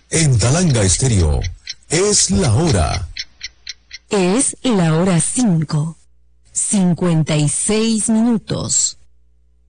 En Talanga Estéreo, es la hora. Es la hora 5:56.